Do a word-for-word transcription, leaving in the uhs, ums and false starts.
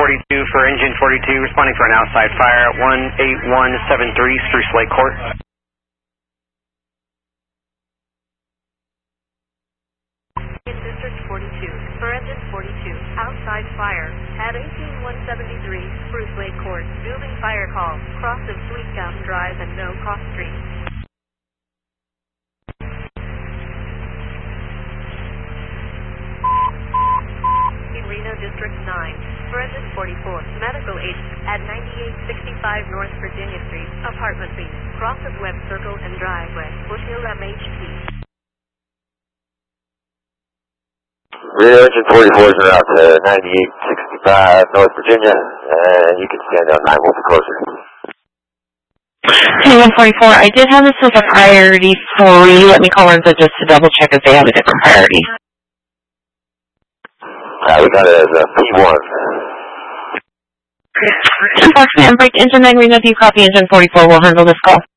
forty-two for engine forty-two, responding for an outside fire at one eight one seven three Spruce Lake Court. In District forty-two, for engine forty-two, outside fire at eighteen one seventy-three Spruce Lake Court. Building fire call, cross of Sweet Gum Drive and No Cross Street. In Reno District nine, for engine forty-four, medical aid at ninety-eight sixty-five North Virginia Street, apartment B, cross of Webb Circle and Driveway, Bush Hill M H T. Reno engine forty-four is out to ninety-eight sixty-five North Virginia, and you can stand on nine volts closer. Hey, one forty-four, I did have this as a priority three. Let me call in just to double check if they have a different priority. Uh, we got it as a P one. ten Fox Man, break engine nine, Reno, do you copy engine forty-four? We'll handle this call.